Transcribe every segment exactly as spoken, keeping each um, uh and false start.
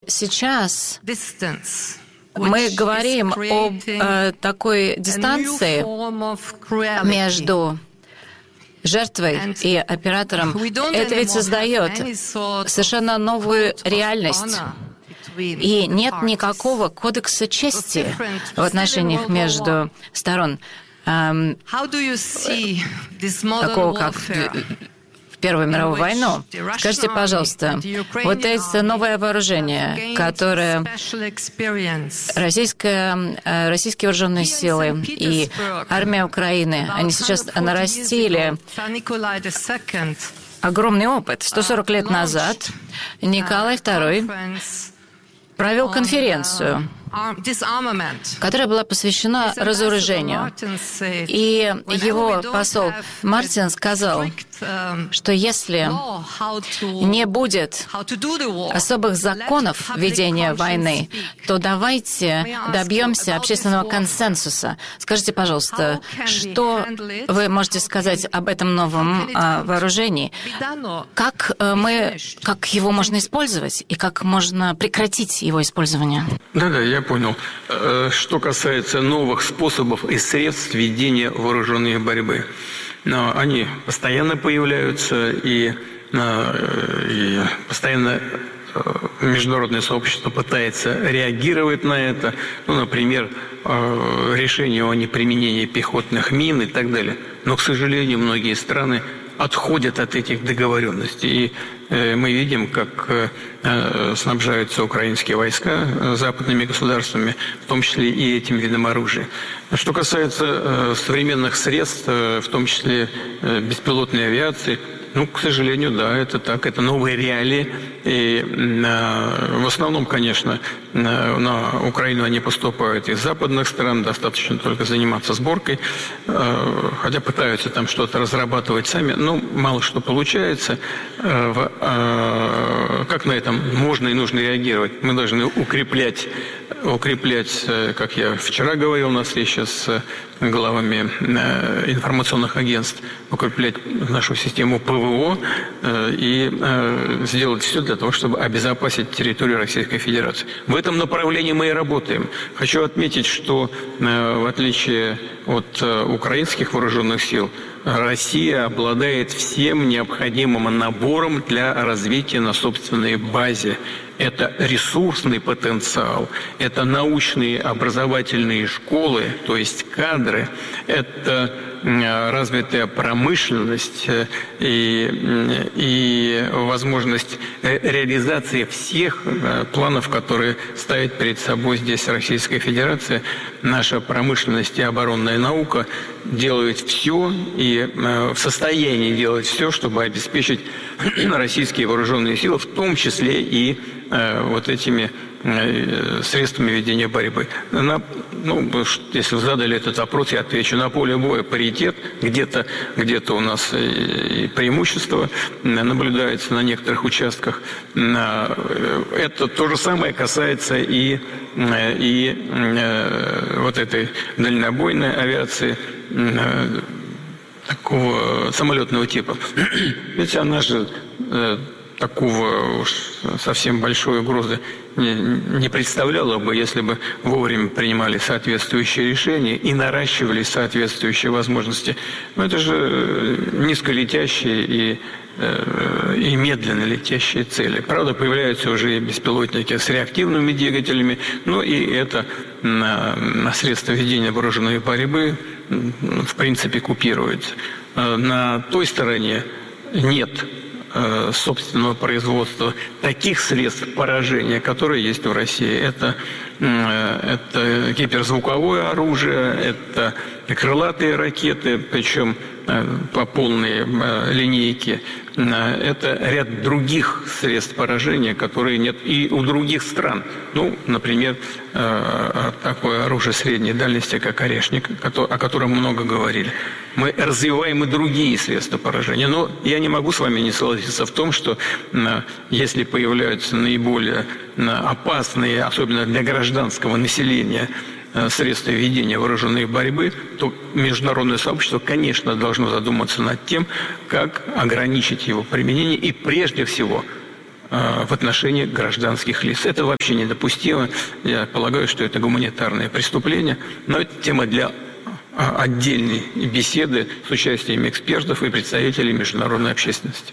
сейчас мы говорим об э, такой дистанции между жертвой и оператором. Это ведь создает совершенно новую реальность. И нет никакого кодекса чести в отношениях между сторон. Эм, такого, как в Первую мировую войну. Скажите, пожалуйста, вот это новое вооружение, которое российское, российские вооруженные силы и армия Украины, они сейчас нарастили огромный опыт. сто сорок лет назад Николай Второй провел конференцию, которая была посвящена разоружению. И его посол Мартин сказал, что если не будет особых законов ведения войны, то давайте добьемся общественного консенсуса. Скажите, пожалуйста, что вы можете сказать об этом новом а, вооружении? Как а, мы, как его можно использовать и как можно прекратить его использование? Да-да, я понял. Что касается новых способов и средств ведения вооруженной борьбы, но они постоянно появляются, и, и постоянно международное сообщество пытается реагировать на это. Ну, например, решение о неприменении пехотных мин и так далее. Но, к сожалению, многие страны отходят от этих договоренностей. И мы видим, как снабжаются украинские войска западными государствами, в том числе и этим видом оружия. Что касается современных средств, в том числе беспилотной авиации, ну, к сожалению, да, это так, это новые реалии. И э, в основном, конечно, на, на Украину они поступают из западных стран, достаточно только заниматься сборкой, э, хотя пытаются там что-то разрабатывать сами, но мало что получается. Э, в, э, как на этом можно и нужно реагировать? Мы должны укреплять, укреплять, как я вчера говорил на встрече с главами э, информационных агентств, укреплять нашу систему ПВО э, и э, сделать все для того, чтобы обезопасить территорию Российской Федерации. В этом направлении мы и работаем. Хочу отметить, что э, в отличие от э, украинских вооруженных сил, Россия обладает всем необходимым набором для развития на собственной базе. Это ресурсный потенциал, это научные образовательные школы, то есть кадры, это развитая промышленность и, и возможность реализации всех планов, которые ставит перед собой здесь Российская Федерация. Наша промышленность и оборонная наука делают все и в состоянии делать все, чтобы обеспечить российские вооруженные силы, в том числе и вот этими средствами ведения борьбы. На, ну, если вы задали этот вопрос, я отвечу. На поле боя паритет, где-то где-то у нас и преимущество наблюдается на некоторых участках. Это то же самое касается и, и вот этой дальнобойной авиации, такого самолетного типа. Ведь она же такого уж совсем большой угрозы не, не представляла бы, если бы вовремя принимали соответствующие решения и наращивали соответствующие возможности. Но это же низколетящие и, э, и медленно летящие цели. Правда, появляются уже и беспилотники с реактивными двигателями, но и это на, на средства ведения вооруженной борьбы в принципе купируется. На той стороне нет собственного производства таких средств поражения, которые есть в России. Это, это гиперзвуковое оружие, это крылатые ракеты, причем по полной линейке. Это ряд других средств поражения, которые нет и у других стран. Ну, например, такое оружие средней дальности, как «Орешник», о котором много говорили. Мы развиваем и другие средства поражения. Но я не могу с вами не согласиться в том, что если появляются наиболее опасные, особенно для гражданского населения, средства ведения вооруженной борьбы, то международное сообщество, конечно, должно задуматься над тем, как ограничить его применение и, прежде всего, в отношении гражданских лиц. Это вообще недопустимо. Я полагаю, что это гуманитарное преступление, но это тема для отдельной беседы с участием экспертов и представителей международной общественности.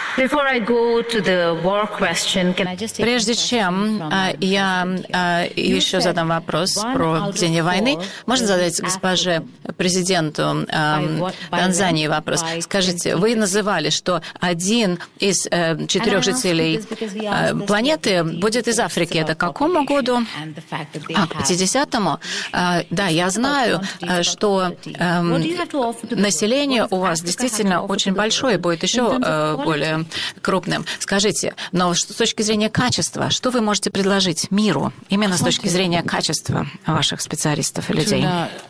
Прежде чем я еще задам вопрос про ведение войны, можно задать госпоже президенту Танзании вопрос. Скажите, вы называли, что один из четырех жителей планеты будет из Африки. Это к какому году? А, к пятидесятому? Да, я знаю, что население у вас действительно очень большое, будет еще более крупным. Скажите, но с точки зрения качества, что вы можете предложить миру, именно с точки зрения качества ваших специалистов и людей?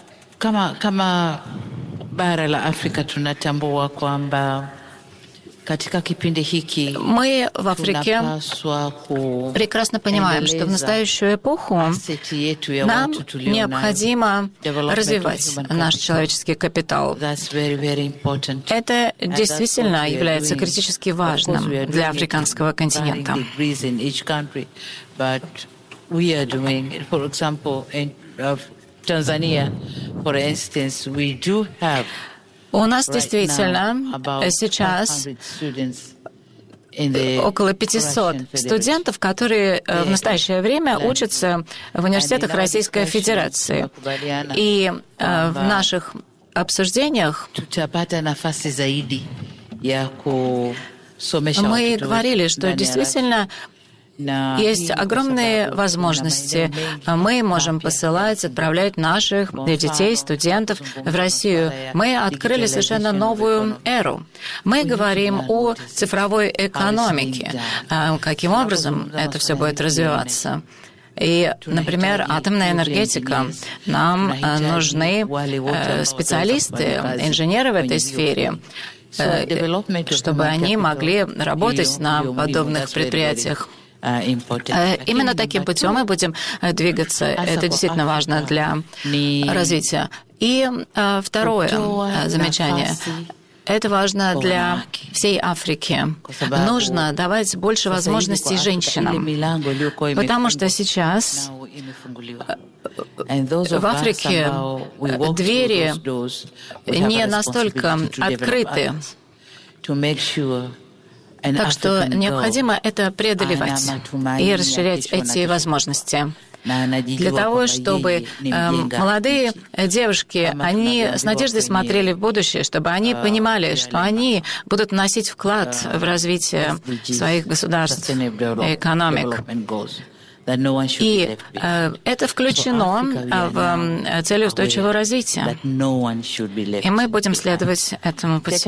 Мы в Африке прекрасно понимаем, что в настоящую эпоху нам необходимо развивать наш человеческий капитал. Это действительно является критически важным для африканского континента. У нас действительно сейчас около пятисот студентов, которые в настоящее время учатся в университетах Российской Федерации. И в наших обсуждениях мы говорили, что действительно есть огромные возможности. Мы можем посылать, отправлять наших детей, студентов в Россию. Мы открыли совершенно новую эру. Мы говорим о цифровой экономике. Каким образом это все будет развиваться? И, например, атомная энергетика. Нам нужны специалисты, инженеры в этой сфере, чтобы они могли работать на подобных предприятиях. Именно таким путем мы будем двигаться. Это действительно важно для развития. И второе замечание. Это важно для всей Африки. Нужно давать больше возможностей женщинам, потому что сейчас в Африке двери не настолько открыты. Так что необходимо это преодолевать и расширять эти возможности. Для того, чтобы э, молодые девушки, они с надеждой смотрели в будущее, чтобы они понимали, что они будут вносить вклад в развитие своих государств и экономик. И э, это включено в цели устойчивого развития. И мы будем следовать этому пути.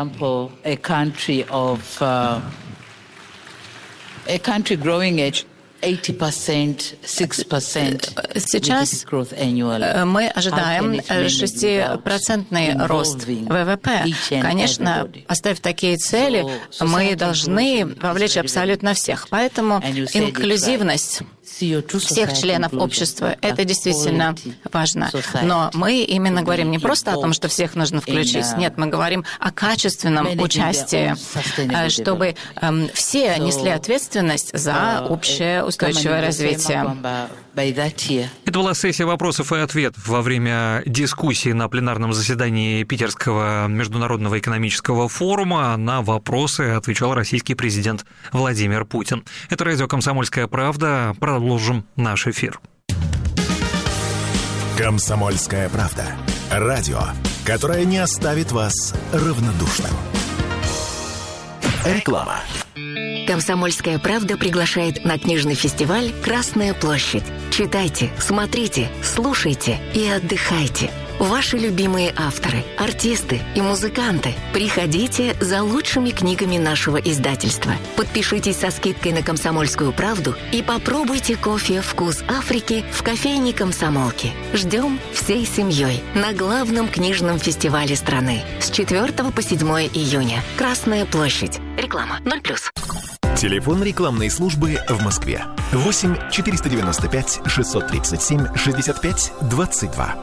Сейчас мы ожидаем шестипроцентный рост ВВП. Конечно, поставив такие цели, мы должны вовлечь абсолютно всех. Поэтому инклюзивность всех членов общества – это действительно важно. Но мы именно говорим не просто о том, что всех нужно включить. Нет, мы говорим о качественном участии, чтобы все несли ответственность за общее устойчивое развитие. Это была сессия вопросов и ответов во время дискуссии на пленарном заседании Питерского международного экономического форума. На вопросы отвечал российский президент Владимир Путин. Это радио «Комсомольская правда». Продолжим наш эфир. «Комсомольская правда». Радио, которое не оставит вас равнодушным. Реклама. «Комсомольская правда» приглашает на книжный фестиваль «Красная площадь». Читайте, смотрите, слушайте и отдыхайте. Ваши любимые авторы, артисты и музыканты. Приходите за лучшими книгами нашего издательства. Подпишитесь со скидкой на «Комсомольскую правду» и попробуйте кофе «Вкус Африки» в кофейне «Комсомолки». Ждем всей семьей на главном книжном фестивале страны с четвёртого по седьмое июня. «Красная площадь». Реклама ноль плюс. Телефон рекламной службы в Москве. восемь четыреста девяносто пять шестьсот тридцать семь шестьдесят пять двадцать два.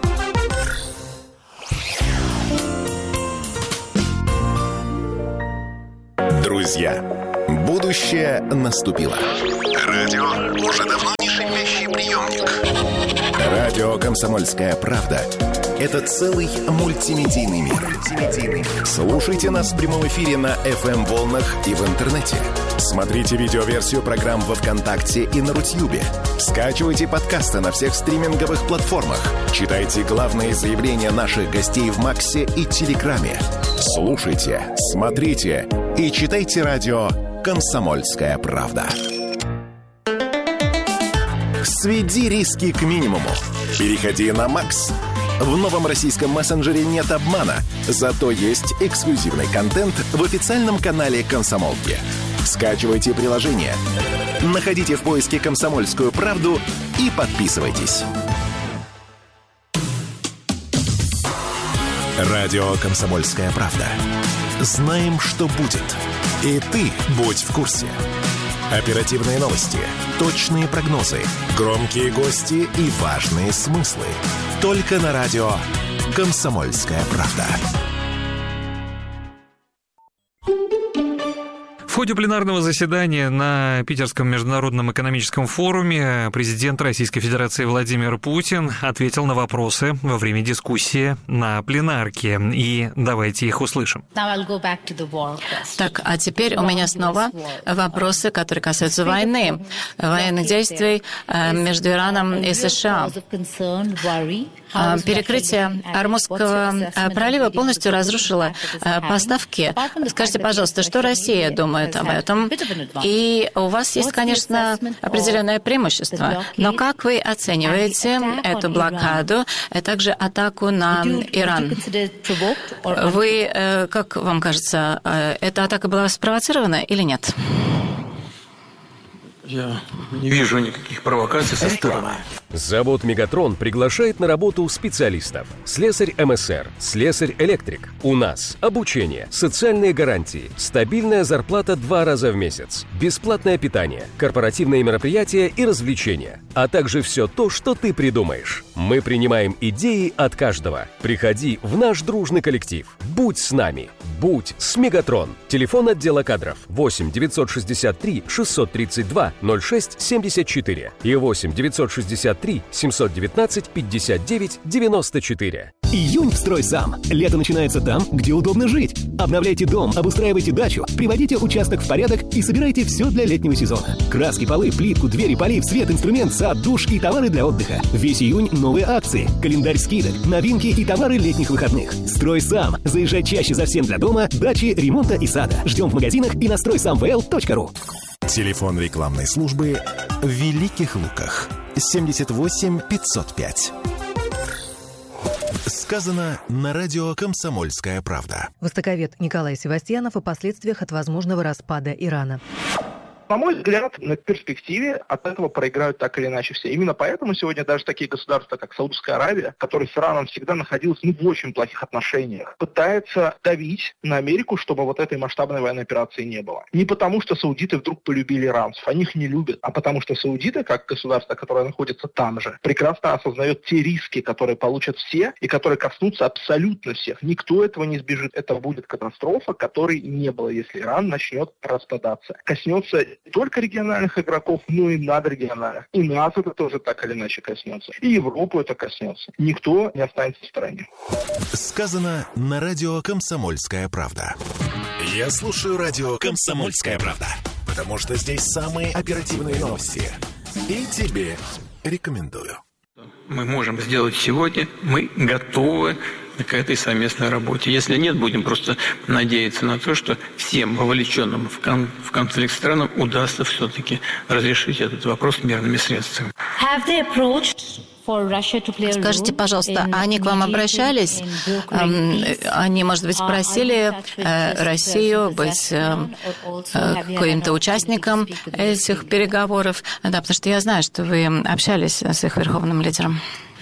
Друзья, Будущее наступило. Радио уже давно не шипящий приемник. Радио «Комсомольская правда» — это целый мультимедийный мир. Слушайте нас в прямом эфире на эф эм-волнах и в интернете. Смотрите видеоверсию программ во ВКонтакте и на Рутьюбе. Скачивайте подкасты на всех стриминговых платформах. Читайте главные заявления наших гостей в Максе и Телеграме. Слушайте, смотрите и читайте радио «Комсомольская правда». Сведи риски к минимуму. Переходи на Макс. В новом российском мессенджере нет обмана, зато есть эксклюзивный контент в официальном канале «Комсомолки». Скачивайте приложение, находите в поиске «Комсомольскую правду» и подписывайтесь. Радио «Комсомольская правда». Знаем, что будет. И ты будь в курсе. Оперативные новости, точные прогнозы, громкие гости и важные смыслы. Только на радио «Комсомольская правда». В ходе пленарного заседания на Питерском международном экономическом форуме президент Российской Федерации Владимир Путин ответил на вопросы во время дискуссии на пленарке. И давайте их услышим. Так, а теперь у меня снова вопросы, которые касаются войны, военных действий между Ираном и США. Перекрытие Ормузского пролива полностью разрушило поставки. Скажите, пожалуйста, что Россия думает об этом? И у вас есть, конечно, определенное преимущество. Но как вы оцениваете эту блокаду, а также атаку на Иран? Вы, как вам кажется, эта атака была спровоцирована или нет? Я не вижу никаких провокаций со стороны. Завод «Мегатрон» приглашает на работу специалистов. Слесарь эм эс эр, слесарь-электрик. У нас обучение, социальные гарантии, стабильная зарплата два раза в месяц, бесплатное питание, корпоративные мероприятия и развлечения, а также все то, что ты придумаешь. Мы принимаем идеи от каждого. Приходи в наш дружный коллектив. Будь с нами. Будь с «Мегатрон». Телефон отдела кадров восемь девятьсот шестьдесят три шестьсот тридцать два ноль шесть семьдесят четыре и восемь девятьсот шестьдесят три семьсот девятнадцать пятьдесят девять девяносто четыре. Июнь в «Стройсам». Лето начинается там, где удобно жить. Обновляйте дом, обустраивайте дачу, приводите участок в порядок и собирайте все для летнего сезона. Краски, полы, плитку, двери, полив, свет, инструмент, сад, душ и товары для отдыха. Весь июнь новые акции, календарь скидок, новинки и товары летних выходных. «Стройсам». Заезжай чаще за всем для дома, дачи, ремонта и сада. Ждем в магазинах и на строй сам вэ эл точка ру. Телефон рекламной службы в Великих Луках. семьдесят восемь пятьсот пять. Сказано на радио «Комсомольская правда». Востоковед Николай Севастьянов о последствиях от возможного распада Ирана. На мой взгляд, на перспективе от этого проиграют так или иначе все. Именно поэтому сегодня даже такие государства, как Саудовская Аравия, которая с Ираном всегда находилась ну, в очень плохих отношениях, пытается давить на Америку, чтобы вот этой масштабной военной операции не было. Не потому, что саудиты вдруг полюбили иранцев, они их не любят, а потому что саудиты, как государство, которое находится там же, прекрасно осознает те риски, которые получат все и которые коснутся абсолютно всех. Никто этого не сбежит. Это будет катастрофа, которой не было, если Иран начнет распадаться. Коснется не только региональных игроков, но и надрегиональных. И нас это тоже так или иначе коснется. И Европу это коснется. Никто не останется в стороне. Сказано на радио «Комсомольская правда». Я слушаю радио «Комсомольская правда», потому что здесь самые оперативные новости. И тебе рекомендую. Мы можем сделать сегодня, мы готовы к этой совместной работе. Если нет, будем просто надеяться на то, что всем вовлеченным в, кон- в конфликт странам удастся все-таки разрешить этот вопрос мирными средствами. Скажите, пожалуйста, они к вам обращались? Они, может быть, просили Россию быть каким-то участником этих переговоров? Да, потому что я знаю, что вы общались с их верховным лидером.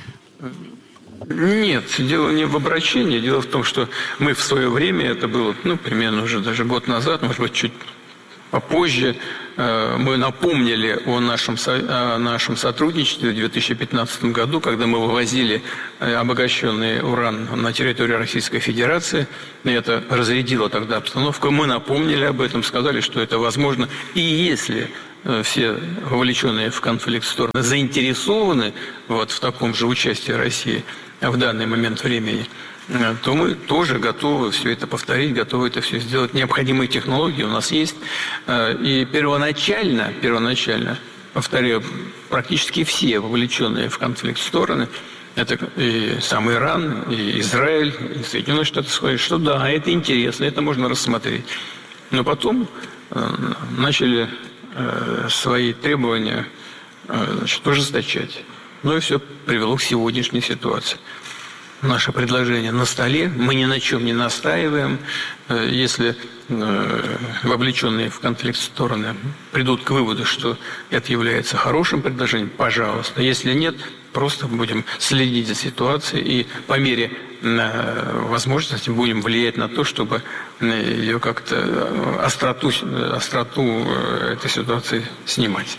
Нет, дело не в обращении. Дело в том, что мы в свое время, это было, ну, примерно уже даже год назад, может быть, чуть Позже мы напомнили о нашем, о нашем сотрудничестве в две тысячи пятнадцатом году, когда мы вывозили обогащенный уран на территорию Российской Федерации. И это разрядило тогда обстановку. Мы напомнили об этом, сказали, что это возможно. И если все вовлеченные в конфликт стороны заинтересованы вот в таком же участии России в данный момент времени, то мы тоже готовы все это повторить, готовы это все сделать. Необходимые технологии у нас есть. И первоначально, первоначально, повторяю, практически все вовлеченные в конфликт стороны, это и сам Иран, и Израиль, и Соединенные Штаты, сказали, что да, это интересно, это можно рассмотреть. Но потом начали свои требования значит, ужесточать. Ну и все привело к сегодняшней ситуации. Наше предложение на столе, мы ни на чем не настаиваем. Если вовлеченные в конфликт стороны придут к выводу, что это является хорошим предложением, пожалуйста. Если нет, просто будем следить за ситуацией и по мере возможности будем влиять на то, чтобы ее как-то остроту, остроту этой ситуации снимать.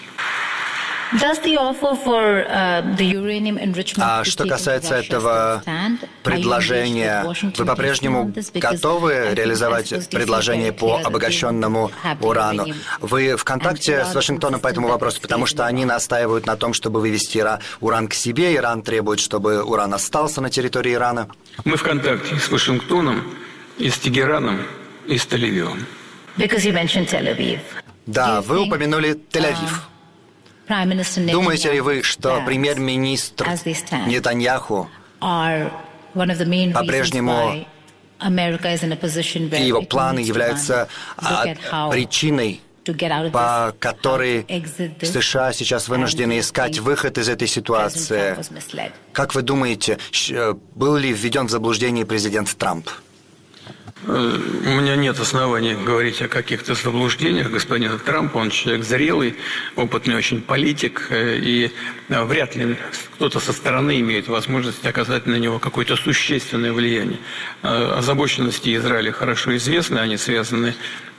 А что касается этого предложения, вы по-прежнему готовы реализовать предложение по обогащенному урану? Вы в контакте с Вашингтоном по этому вопросу, потому что они настаивают на том, чтобы вывести уран к себе, Иран требует, чтобы уран остался на территории Ирана. Мы в контакте с Вашингтоном, и с Тегераном, и с Тель-Авивом. Да, вы упомянули Тель-Авив. Думаете ли вы, что премьер-министр Нетаньяху по-прежнему и его планы являются причиной, по которой США сейчас вынуждены искать выход из этой ситуации? Как вы думаете, был ли введен в заблуждение президент Трамп? У меня нет оснований говорить о каких-то заблуждениях господина Трампа. Он человек зрелый, опытный очень политик, и вряд ли кто-то со стороны имеет возможность оказать на него какое-то существенное влияние. Озабоченности Израиля хорошо известны, они связаны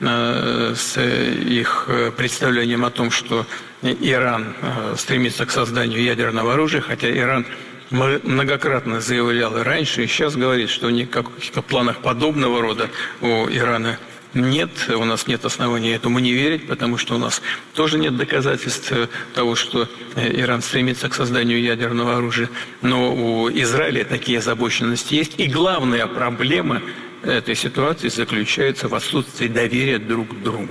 с их представлением о том, что Иран стремится к созданию ядерного оружия, хотя Иран многократно заявлял и раньше, и сейчас говорит, что никаких планах подобного рода у Ирана нет. У нас нет оснований этому не верить, потому что у нас тоже нет доказательств того, что Иран стремится к созданию ядерного оружия. Но у Израиля такие озабоченности есть. И главная проблема этой ситуации заключается в отсутствии доверия друг к другу.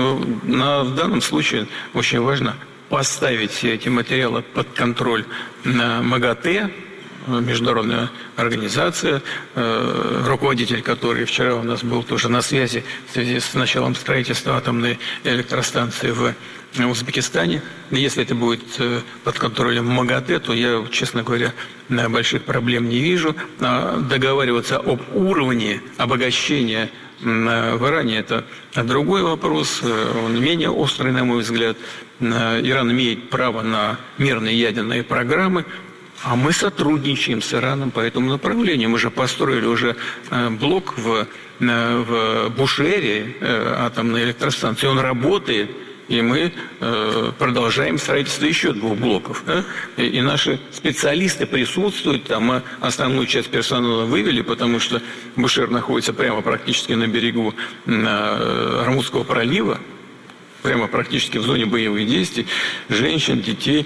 В данном случае очень важно поставить все эти материалы под контроль МАГАТЭ, международная организация, руководитель которой вчера у нас был тоже на связи в связи с началом строительства атомной электростанции в Узбекистане. Если это будет под контролем МАГАТЭ, то я, честно говоря, больших проблем не вижу. Договариваться об уровне обогащения в Иране – это другой вопрос, он менее острый, на мой взгляд. Иран имеет право на мирные ядерные программы, а мы сотрудничаем с Ираном по этому направлению. Мы же построили уже блок в, в Бушере атомной электростанции, он работает. И мы э, продолжаем строительство еще двух блоков. Да? И, и наши специалисты присутствуют там. Мы основную часть персонала вывели, потому что Бушер находится прямо практически на берегу э, Ормузского пролива, прямо практически в зоне боевых действий. Женщин, детей,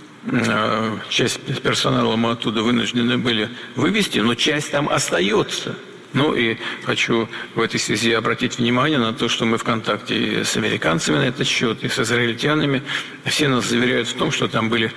э, часть персонала мы оттуда вынуждены были вывести, но часть там остается. Ну и хочу в этой связи обратить внимание на то, что мы в контакте с американцами на этот счет, и с израильтянами. Все нас заверяют в том, что там были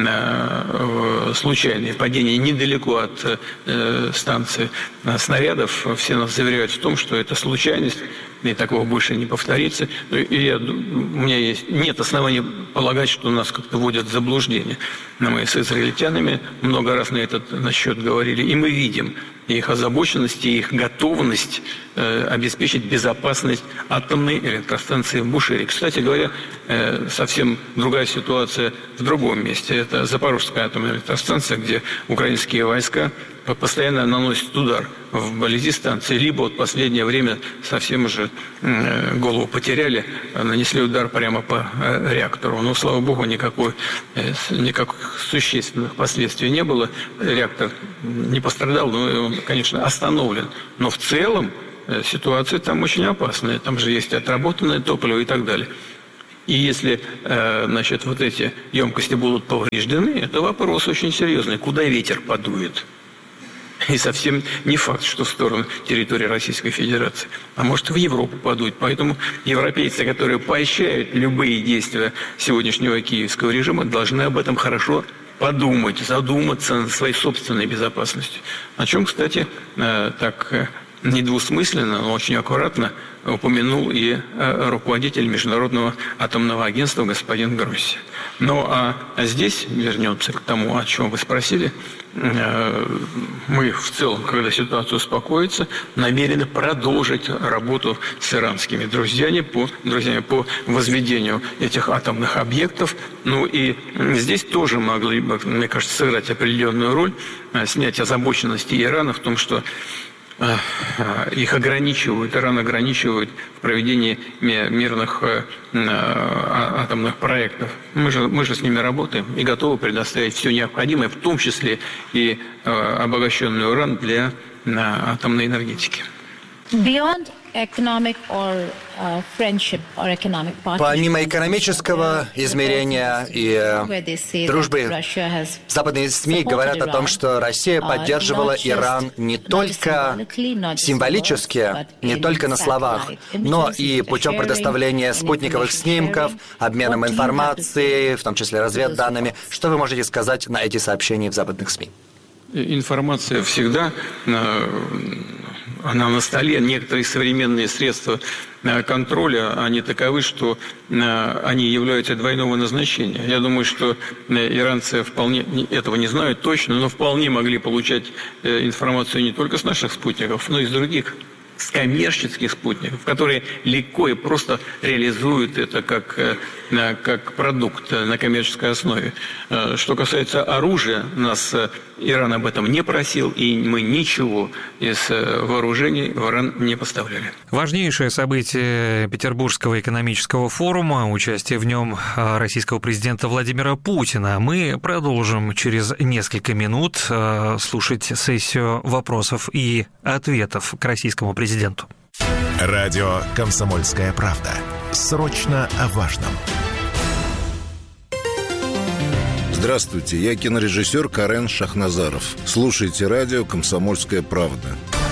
э, случайные падения недалеко от э, станции снарядов. Все нас заверяют в том, что это случайность, и такого больше не повторится. И я, у меня есть, нет оснований полагать, что нас как-то вводят в заблуждение. Но мы с израильтянами много раз на этот на счет говорили, и мы видим их озабоченность и их готовность э, обеспечить безопасность атомной электростанции в Бушере. Кстати говоря, э, совсем другая ситуация в другом месте. Это Запорожская атомная электростанция, где украинские войска постоянно наносят удар вблизи станции, либо вот в последнее время совсем уже голову потеряли, нанесли удар прямо по реактору. Но, слава богу, никакой, никаких существенных последствий не было. Реактор не пострадал, но он, конечно, остановлен. Но в целом ситуация там очень опасная. Там же есть отработанное топливо и так далее. И если, значит, вот эти емкости будут повреждены, это вопрос очень серьезный. Куда ветер подует? И совсем не факт, что в сторону территории Российской Федерации. А может, в Европу подует. Поэтому европейцы, которые поощряют любые действия сегодняшнего киевского режима, должны об этом хорошо подумать, задуматься над своей собственной безопасностью. О чем, кстати, так недвусмысленно, но очень аккуратно упомянул и руководитель Международного атомного агентства господин Гросси. Ну, а здесь вернемся к тому, о чем вы спросили. Мы в целом, когда ситуация успокоится, намерены продолжить работу с иранскими друзьями по, друзьями по возведению этих атомных объектов. Ну и здесь тоже могли бы, мне кажется, сыграть определенную роль, снять озабоченности Ирана в том, что их ограничивают, Иран ограничивают в проведении мирных атомных проектов. Мы же, мы же с ними работаем и готовы предоставить все необходимое, в том числе и обогащенный уран для атомной энергетики. Beyond economic or uh, friendship or economic partnership. Помимо экономического измерения и дружбы, западные СМИ говорят о том, что Россия поддерживала Иран не только символически, не только на словах, но и путем предоставления спутниковых снимков, обменом информацией, в том числе разведданными. Что вы можете сказать на эти сообщения в западных СМИ? Информация всегда... Она на столе. Некоторые современные средства контроля, они таковы, что они являются двойного назначения. Я думаю, что иранцы вполне этого не знают точно, но вполне могли получать информацию не только с наших спутников, но и с других, с коммерческих спутников, которые легко и просто реализуют это как, как продукт на коммерческой основе. Что касается оружия, нас Иран об этом не просил, и мы ничего из вооружений в Иран не поставляли. Важнейшее событие Петербургского экономического форума, участие в нем российского президента Владимира Путина. Мы продолжим через несколько минут слушать сессию вопросов и ответов к российскому президенту. Радио «Комсомольская правда». Срочно о важном. Здравствуйте, я кинорежиссер Карен Шахназаров. Слушайте радио «Комсомольская правда».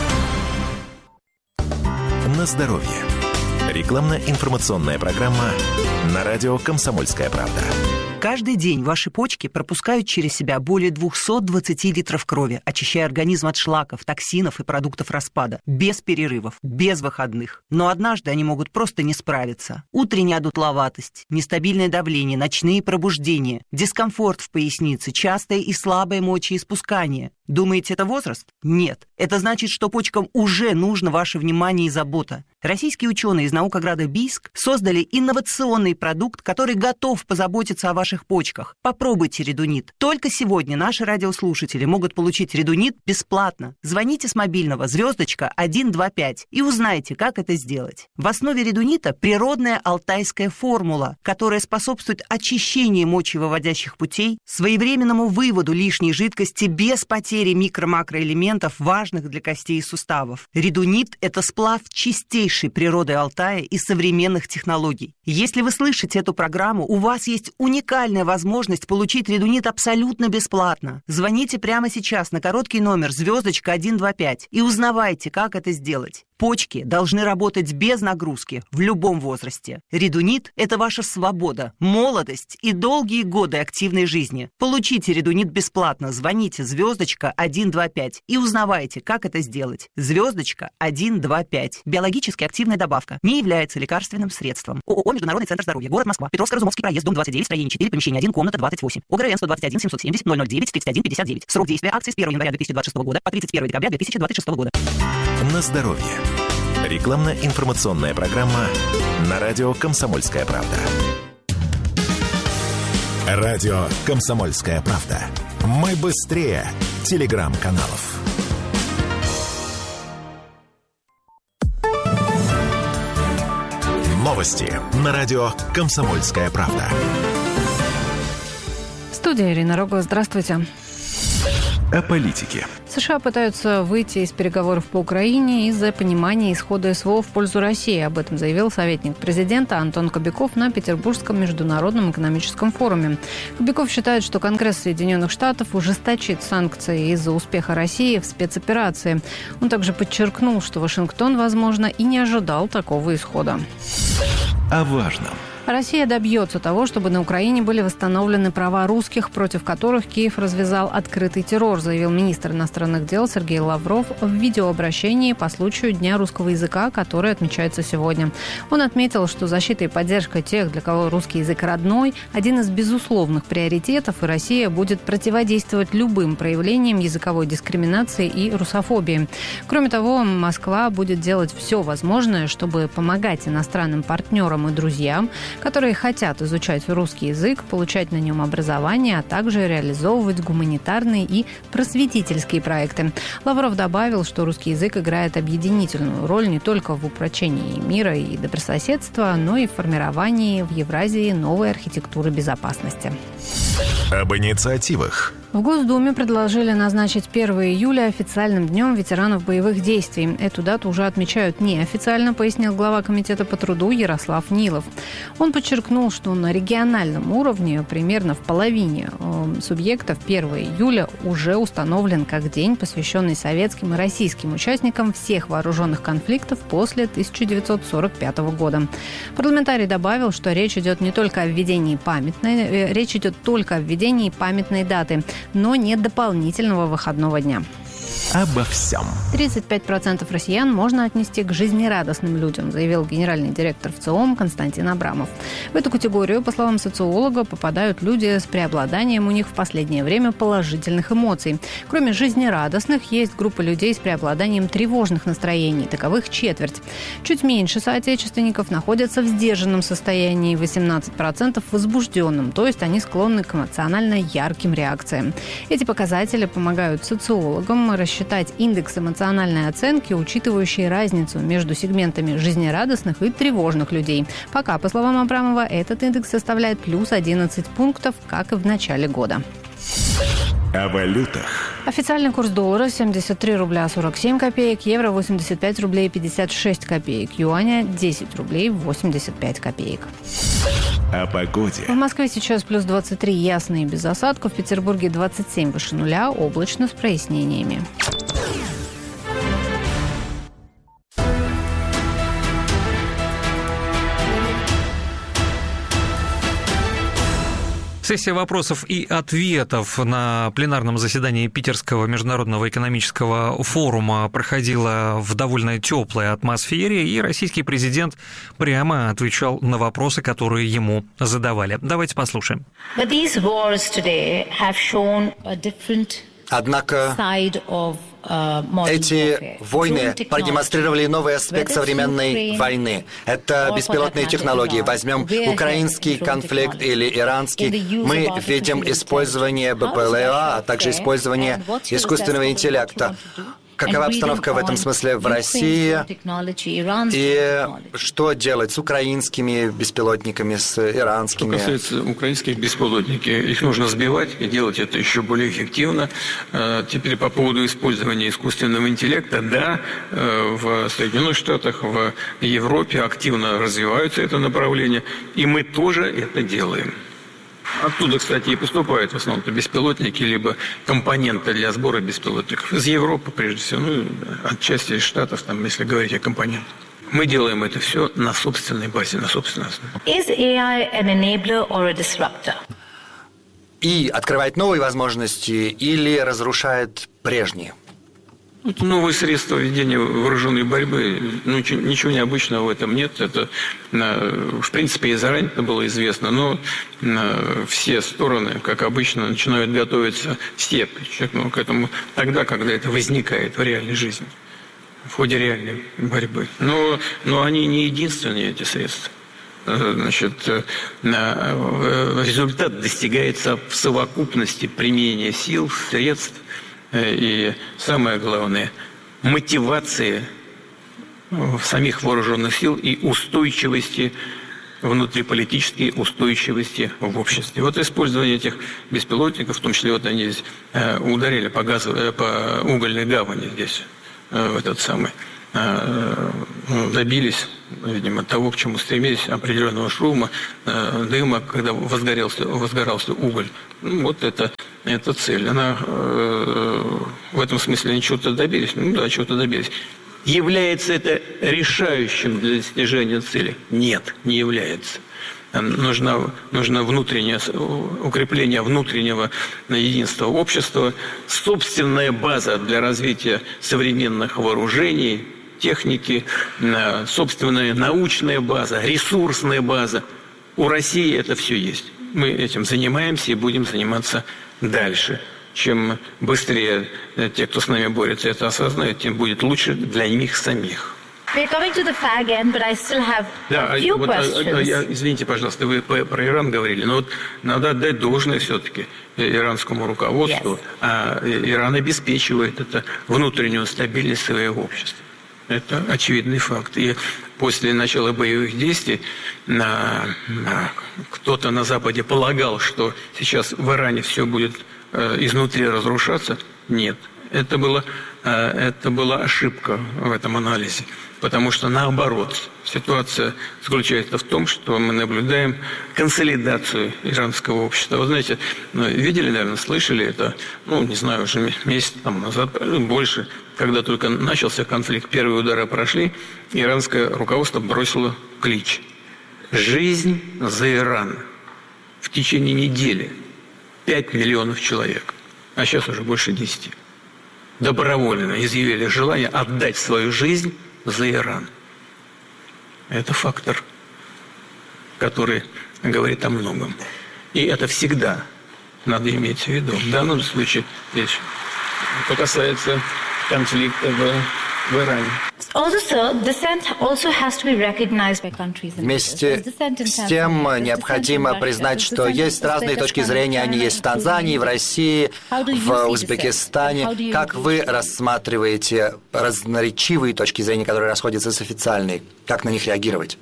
На здоровье. Рекламно-информационная программа на радио «Комсомольская правда». Каждый день ваши почки пропускают через себя более двести двадцать литров крови, очищая организм от шлаков, токсинов и продуктов распада. Без перерывов, без выходных. Но однажды они могут просто не справиться. Утренняя одутловатость, нестабильное давление, ночные пробуждения, дискомфорт в пояснице, частое и слабое мочеиспускание. Думаете, это возраст? Нет. Это значит, что почкам уже нужно ваше внимание и забота. Российские ученые из наукограда Бийск создали инновационный продукт, который готов позаботиться о ваших почках. Попробуйте редунит. Только сегодня наши радиослушатели могут получить редунит бесплатно. Звоните с мобильного звездочка один два пять и узнайте, как это сделать. В основе редунита природная алтайская формула, которая способствует очищению мочевыводящих путей, своевременному выводу лишней жидкости без потери микро-макроэлементов, важных для костей и суставов. Редунит – это сплав чистейшей природы Алтая и современных технологий. Если вы слышите эту программу, у вас есть уникальная возможность получить редунит абсолютно бесплатно. Звоните прямо сейчас на короткий номер звездочка один два пять и узнавайте, как это сделать. Почки должны работать без нагрузки в любом возрасте. Редунит – это ваша свобода, молодость и долгие годы активной жизни. Получите редунит бесплатно. Звоните звездочка один два пять и узнавайте, как это сделать. Звездочка один два пять. Биологически активная добавка. Не является лекарственным средством. ООО «Международный центр здоровья», город Москва, Петровско-Разумовский проезд, дом двадцать девять, строение четыре, помещение один, комната двадцать восемь. ОГРН сто двадцать один семьсот семьдесят ноль ноль девять тридцать один пятьдесят девять. Срок действия акции с первого января две тысячи двадцать шестого года по тридцать первое декабря две тысячи двадцать шестого года. На здоровье. Рекламно-информационная программа на радио «Комсомольская правда». Радио «Комсомольская правда». Мы быстрее телеграм-каналов. Новости на радио «Комсомольская правда». Студия Ирина Рогова. Здравствуйте. О политике. США пытаются выйти из переговоров по Украине из-за понимания исхода СВО в пользу России. Об этом заявил советник президента Антон Кобяков на Петербургском международном экономическом форуме. Кобяков считает, что Конгресс Соединенных Штатов ужесточит санкции из-за успеха России в спецоперации. Он также подчеркнул, что Вашингтон, возможно, и не ожидал такого исхода. О важном. Россия добьется того, чтобы на Украине были восстановлены права русских, против которых Киев развязал открытый террор, заявил министр иностранных дел Сергей Лавров в видеообращении по случаю Дня русского языка, который отмечается сегодня. Он отметил, что защита и поддержка тех, для кого русский язык родной, один из безусловных приоритетов, и Россия будет противодействовать любым проявлениям языковой дискриминации и русофобии. Кроме того, Москва будет делать все возможное, чтобы помогать иностранным партнерам и друзьям, которые хотят изучать русский язык, получать на нем образование, а также реализовывать гуманитарные и просветительские проекты. Лавров добавил, что русский язык играет объединительную роль не только в упрочении мира и добрососедства, но и в формировании в Евразии новой архитектуры безопасности. Об инициативах. В Госдуме предложили назначить первого июля официальным днем ветеранов боевых действий. Эту дату уже отмечают неофициально, пояснил глава Комитета по труду Ярослав Нилов. Он подчеркнул, что на региональном уровне примерно в половине субъектов первого июля уже установлен как день, посвященный советским и российским участникам всех вооруженных конфликтов после тысяча девятьсот сорок пятого года. Парламентарий добавил, что речь идет не только о введении памятной, речь идет только о введении памятной даты, но нет дополнительного выходного дня. Обо всем. тридцать пять процентов россиян можно отнести к жизнерадостным людям, заявил генеральный директор ВЦИОМ Константин Абрамов. В эту категорию, по словам социолога, попадают люди с преобладанием у них в последнее время положительных эмоций. Кроме жизнерадостных, есть группа людей с преобладанием тревожных настроений. Таковых четверть. Чуть меньше соотечественников находятся в сдержанном состоянии, восемнадцать процентов возбужденным, то есть они склонны к эмоционально ярким реакциям. Эти показатели помогают социологам рассчитать индекс эмоциональной оценки, учитывающий разницу между сегментами жизнерадостных и тревожных людей. Пока, по словам Абрамова, этот индекс составляет плюс одиннадцать пунктов, как и в начале года. О валютах. Официальный курс доллара семьдесят три рубля сорок семь копеек, евро восемьдесят пять рублей пятьдесят шесть копеек, юаня десять рублей восемьдесят пять копеек. О погоде. В Москве сейчас плюс двадцать три, ясно и без осадков. В Петербурге двадцать семь выше нуля, облачно с прояснениями. Сессия вопросов и ответов на пленарном заседании Питерского международного экономического форума проходила в довольно теплой атмосфере, и российский президент прямо отвечал на вопросы, которые ему задавали. Давайте послушаем. Однако эти войны продемонстрировали новый аспект современной войны. Это беспилотные технологии. Возьмем украинский конфликт или иранский. Мы видим использование БПЛА, а также использование искусственного интеллекта. Какова обстановка в этом смысле в России? И что делать с украинскими беспилотниками, с иранскими? Что касается украинских беспилотников, их нужно сбивать и делать это еще более эффективно. Теперь по поводу использования искусственного интеллекта. Да, в Соединенных Штатах, в Европе активно развивается это направление, и мы тоже это делаем. Оттуда, кстати, и поступают в основном беспилотники, либо компоненты для сбора беспилотников. Из Европы, прежде всего, ну, отчасти из Штатов, там, если говорить о компонентах. Мы делаем это все на собственной базе, на собственной основе. Is эй ай an enabler or a disruptor? И открывает новые возможности или разрушает прежние? Это новые средства ведения вооруженной борьбы. Ну, ничего необычного в этом нет. Это, в принципе, и заранее это было известно. Но все стороны, как обычно, начинают готовиться все ну, к этому тогда, когда это возникает в реальной жизни, в ходе реальной борьбы. Но, но они не единственные, эти средства. Значит, результат достигается в совокупности применения сил, средств и, самое главное, мотивации самих вооруженных сил и устойчивости, внутриполитической устойчивости в обществе. Вот использование этих беспилотников, в том числе вот они здесь ударили по, газу, по угольной гавани здесь, в этот самый, добились, видимо, того, к чему стремились, определенного шума, дыма, когда возгорелся, возгорался уголь. Ну, вот это, это цель. Она, в этом смысле они чего-то добились. Ну да, чего-то добились. Является это решающим для достижения цели? Нет, не является. Нужно, нужно внутреннее, укрепление внутреннего единства общества, собственная база для развития современных вооружений, техники, собственная научная база, ресурсная база. У России это все есть. Мы этим занимаемся и будем заниматься дальше. Чем быстрее те, кто с нами борется, это осознают, тем будет лучше для них самих. We're coming to the fag end, but I still have да, a few вот, questions. Я, извините, пожалуйста, вы про Иран говорили, но вот надо отдать должное все-таки иранскому руководству. Yes. А Иран обеспечивает это внутреннюю стабильность своего общества. Это очевидный факт. И после начала боевых действий на, на, кто-то на Западе полагал, что сейчас в Иране все будет э, изнутри разрушаться. Нет. Это, было, э, это была ошибка в этом анализе. Потому что наоборот, ситуация заключается в том, что мы наблюдаем консолидацию иранского общества. Вы знаете, ну, видели, наверное, слышали это, ну, не знаю, уже месяц там назад, больше, когда только начался конфликт, первые удары прошли, иранское руководство бросило клич: «Жизнь за Иран». В течение недели пять миллионов человек, а сейчас уже больше десяти, добровольно изъявили желание отдать свою жизнь за Иран. Это фактор, который говорит о многом. И это всегда надо иметь в виду. В данном случае речь, что касается конфликта в, в Иране. Вместе с тем необходимо признать, что есть разные точки зрения. Они есть в Танзании, в России, в Узбекистане. Как вы рассматриваете разноречивые точки зрения, которые расходятся с официальной? Как на них реагировать?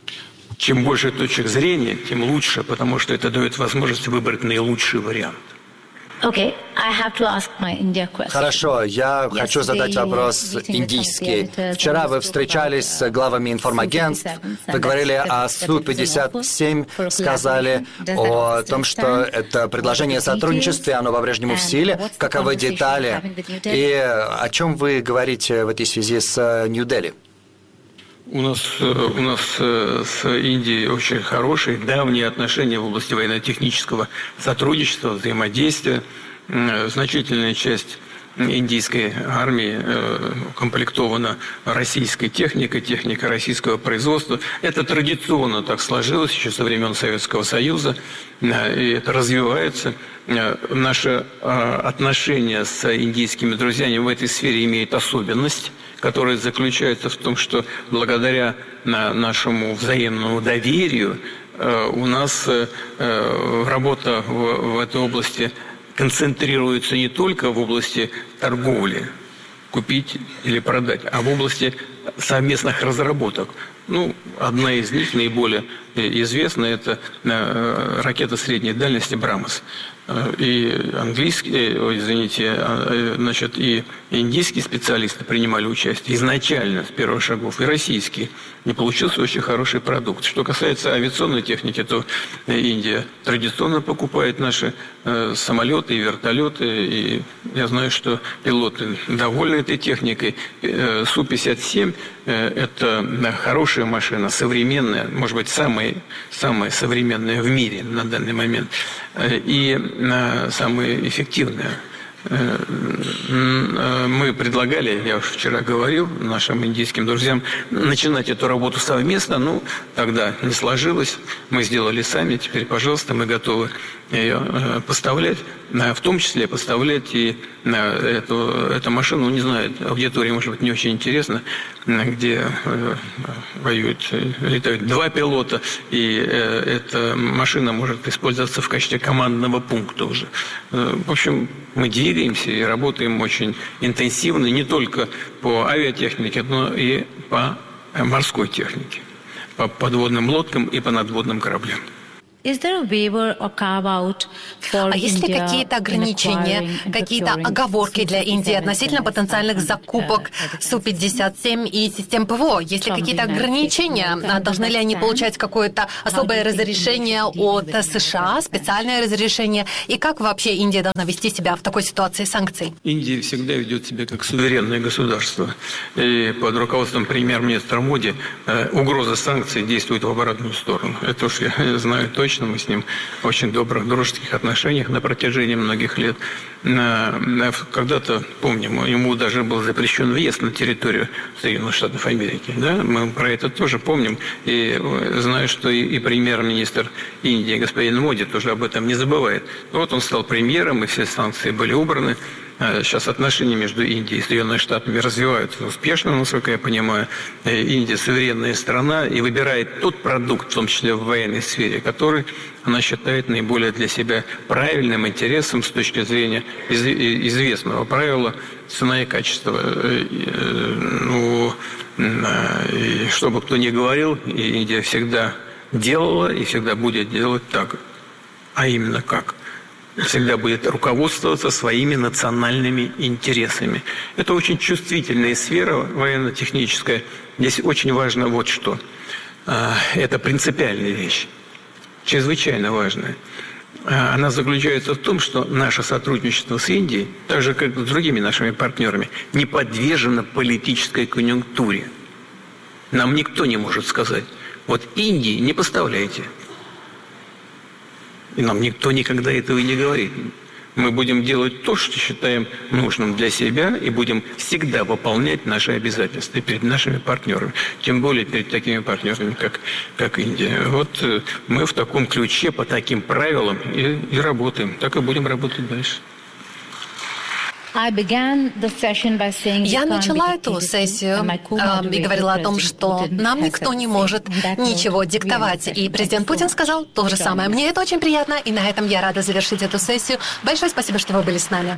Чем больше точек зрения, тем лучше, потому что это дает возможность выбрать наилучший вариант. Okay, I have to ask my India question. Хорошо, я yes, хочу задать вопрос индийский. Вчера вы встречались с главами информагентств, вы говорили о Су пятьдесят семь, сказали о том, что это предложение о сотрудничестве, оно по-прежнему в силе. Каковы детали? И о чем вы говорите в этой связи с Нью-Дели? У нас, у нас с Индией очень хорошие, давние отношения в области военно-технического сотрудничества, взаимодействия. Значительная часть индийской армии укомплектована российской техникой, техникой российского производства. Это традиционно так сложилось еще со времен Советского Союза, и это развивается. Наши отношения с индийскими друзьями в этой сфере имеют особенность, которая заключается в том, что благодаря нашему взаимному доверию у нас работа в этой области концентрируется не только в области торговли, купить или продать, а в области совместных разработок. Ну, одна из них, наиболее известная, это ракета средней дальности «Брамос». И английские, извините, значит, и индийские специалисты принимали участие изначально, с первых шагов, и российские. И получился очень хороший продукт. Что касается авиационной техники, то Индия традиционно покупает наши самолеты и вертолеты. И я знаю, что пилоты довольны этой техникой. Су пятьдесят семь – это хорошая машина, современная, может быть, самая, самая современная в мире на данный момент. И самая эффективная. Мы предлагали, я уже вчера говорил, нашим индийским друзьям начинать эту работу совместно. Ну, тогда не сложилось. Мы сделали сами. Теперь, пожалуйста, мы готовы ее поставлять. В том числе поставлять и эту, эту машину, не знаю, аудитории, может быть, не очень интересно, где воюют, летают два пилота, и эта машина может использоваться в качестве командного пункта уже. В общем, мы двигаемся и работаем очень интенсивно, не только по авиатехнике, но и по морской технике, по подводным лодкам и по надводным кораблям. А есть ли какие-то ограничения, какие-то оговорки для Индии относительно потенциальных закупок Су пятьдесят семь и систем ПВО? Есть ли какие-то ограничения? Должны ли они получать какое-то особое разрешение от США, специальное разрешение? И как вообще Индия должна вести себя в такой ситуации санкций? Индия всегда ведет себя как суверенное государство. И под руководством премьер-министра Моди угроза санкций действует в обратную сторону. Это уж я знаю точно. Мы с ним в очень добрых, дружеских отношениях на протяжении многих лет. Когда-то, помним, ему даже был запрещен въезд на территорию Соединенных Штатов Америки. Да? Мы про это тоже помним. И знаю, что и премьер-министр Индии, господин Моди, тоже об этом не забывает. Вот он стал премьером, и все санкции были убраны. Сейчас отношения между Индией и Соединенными Штатами развиваются успешно, насколько я понимаю. Индия суверенная страна и выбирает тот продукт, в том числе в военной сфере, который она считает наиболее для себя правильным интересом с точки зрения известного правила цена и качество. Ну, и что бы кто ни говорил, Индия всегда делала и всегда будет делать так. А именно как? Всегда будет руководствоваться своими национальными интересами. Это очень чувствительная сфера военно-техническая. Здесь очень важно вот что. Это принципиальная вещь, чрезвычайно важная. Она заключается в том, что наше сотрудничество с Индией, так же как и с другими нашими партнерами, не подвержено политической конъюнктуре. Нам никто не может сказать: вот Индии не поставляйте. И нам никто никогда этого и не говорит. Мы будем делать то, что считаем нужным для себя, и будем всегда выполнять наши обязательства перед нашими партнерами. Тем более перед такими партнерами, как, как Индия. Вот мы в таком ключе, по таким правилам и, и работаем. Так и будем работать дальше. Я начала эту сессию э, и говорила о том, что нам никто не может ничего диктовать. И президент Путин сказал то же самое. Мне это очень приятно, и на этом я рада завершить эту сессию. Большое спасибо, что вы были с нами.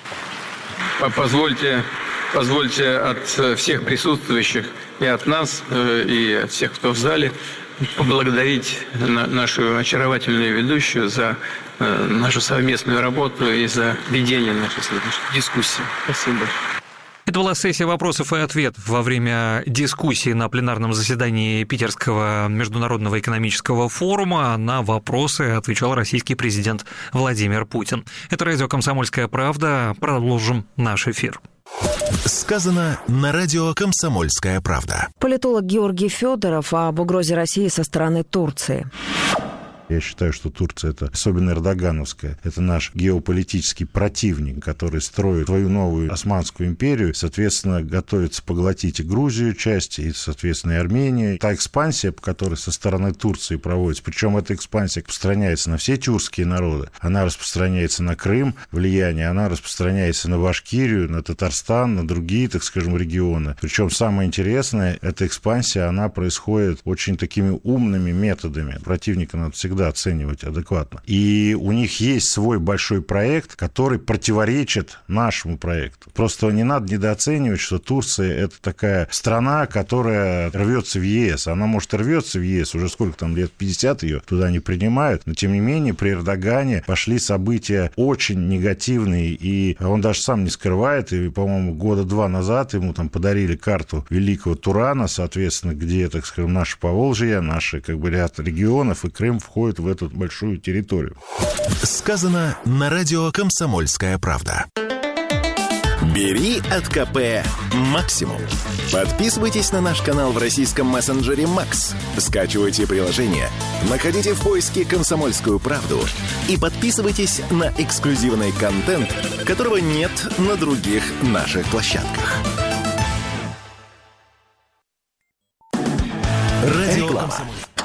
Позвольте, позвольте от всех присутствующих и от нас, и от всех, кто в зале, поблагодарить нашу очаровательную ведущую за нашу совместную работу и за ведение нашей сегодняшней дискуссии. Спасибо большое. Это была сессия вопросов и ответов во время дискуссии на пленарном заседании Питерского международного экономического форума. На вопросы отвечал российский президент Владимир Путин. Это радио «Комсомольская правда». Продолжим наш эфир. Сказано на радио «Комсомольская правда». Политолог Георгий Федоров об угрозе России со стороны Турции. Я считаю, что Турция — это особенно эрдогановская. Это наш геополитический противник, который строит свою новую Османскую империю, соответственно, готовится поглотить и Грузию часть, и, соответственно, и Армению. Та экспансия, по которой со стороны Турции проводится, причем эта экспансия распространяется на все тюркские народы, она распространяется на Крым, влияние, она распространяется на Башкирию, на Татарстан, на другие, так скажем, регионы. Причем самое интересное, эта экспансия, она происходит очень такими умными методами. Противника надо всегда оценивать адекватно. И у них есть свой большой проект, который противоречит нашему проекту. Просто не надо недооценивать, что Турция — это такая страна, которая рвется в ЕС. Она, может, рвется в ЕС, уже сколько там лет, пятьдесят ее туда не принимают, но, тем не менее, при Эрдогане пошли события очень негативные, и он даже сам не скрывает, и, по-моему, года два назад ему там подарили карту Великого Турана, соответственно, где, так скажем, наши Поволжье, наши, как бы, ряд регионов, и Крым входит в эту большую территорию. Сказано на радио «Комсомольская правда». Бери от КП максимум. Подписывайтесь на наш канал в российском мессенджере Макс. Скачивайте приложение, находите в поиске «Комсомольскую правду» и подписывайтесь на эксклюзивный контент, которого нет на других наших площадках. Реклама.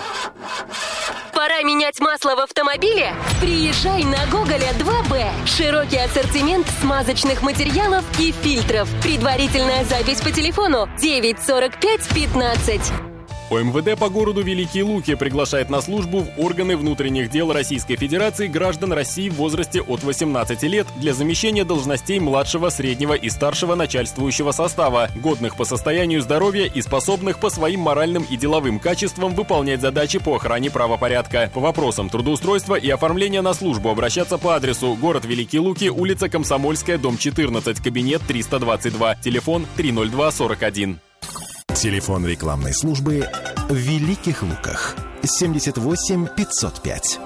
Пора менять масло в автомобиле? Приезжай на Гоголя два бэ. Широкий ассортимент смазочных материалов и фильтров. Предварительная запись по телефону девять сорок пять пятнадцать. ОМВД по городу Великие Луки приглашает на службу в органы внутренних дел Российской Федерации граждан России в возрасте от восемнадцати лет для замещения должностей младшего, среднего и старшего начальствующего состава, годных по состоянию здоровья и способных по своим моральным и деловым качествам выполнять задачи по охране правопорядка. По вопросам трудоустройства и оформления на службу обращаться по адресу город Великие Луки, улица Комсомольская, дом четырнадцать, кабинет триста двадцать два, телефон три ноль два сорок один. Телефон рекламной службы в Великих Луках семьдесят восемь пятьсот пять.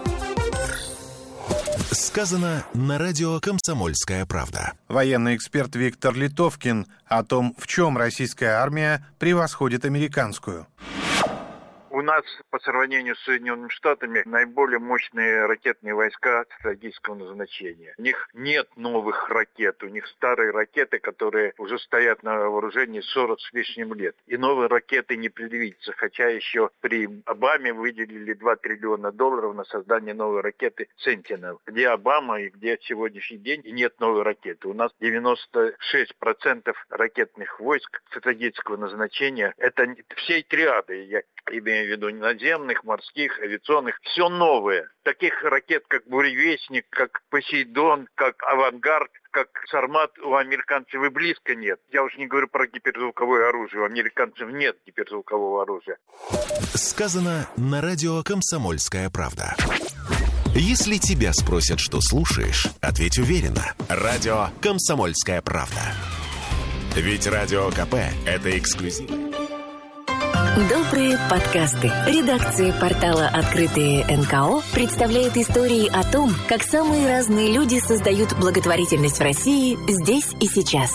Сказано на радио «Комсомольская правда». Военный эксперт Виктор Литовкин о том, в чем российская армия превосходит американскую. У нас по сравнению с Соединенными Штатами наиболее мощные ракетные войска стратегического назначения. У них нет новых ракет, у них старые ракеты, которые уже стоят на вооружении сорок с лишним лет. И новые ракеты не предвидится, хотя еще при Обаме выделили два триллиона долларов на создание новой ракеты «Сентинел». Где Обама и где сегодняшний день и нет новой ракеты. У нас девяносто шесть процентов ракетных войск стратегического назначения. Это всей триады, я имею в виду наземных, морских, авиационных, все новое. Таких ракет, как «Буревестник», как «Посейдон», как «Авангард», как «Сармат» у американцев и близко нет. Я уж не говорю про гиперзвуковое оружие. У американцев нет гиперзвукового оружия. Сказано на радио «Комсомольская правда». Если тебя спросят, что слушаешь, ответь уверенно. Радио «Комсомольская правда». Ведь Радио КП – это эксклюзив. Добрые подкасты. Редакция портала «Открытые эн ка о» представляет истории о том, как самые разные люди создают благотворительность в России здесь и сейчас.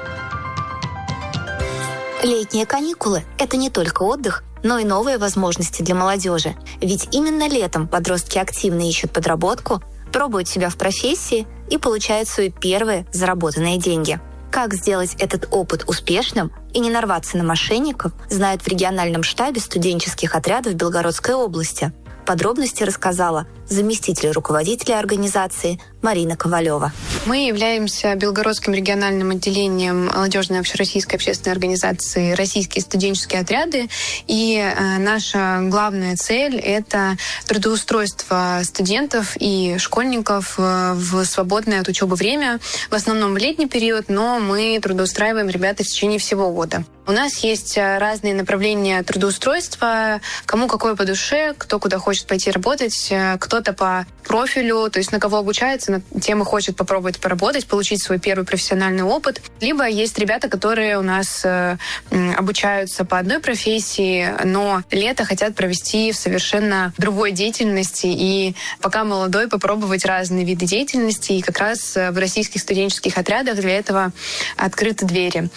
Летние каникулы – это не только отдых, но и новые возможности для молодежи. Ведь именно летом подростки активно ищут подработку, пробуют себя в профессии и получают свои первые заработанные деньги. Как сделать этот опыт успешным и не нарваться на мошенников, знают в региональном штабе студенческих отрядов Белгородской области. Подробности рассказала заместитель руководителя организации Марина Ковалева. Мы являемся Белгородским региональным отделением молодежной общероссийской общественной организации «Российские студенческие отряды». И э, наша главная цель – это трудоустройство студентов и школьников э, в свободное от учебы время, в основном в летний период, но мы трудоустраиваем ребят в течение всего года. У нас есть разные направления трудоустройства, кому какое по душе, кто куда хочет пойти работать, кто-то по профилю, то есть на кого обучается, на тем и хочет попробовать поработать, получить свой первый профессиональный опыт. Либо есть ребята, которые у нас э, обучаются по одной профессии, но лето хотят провести в совершенно другой деятельности и пока молодой попробовать разные виды деятельности. И как раз в российских студенческих отрядах для этого открыты двери.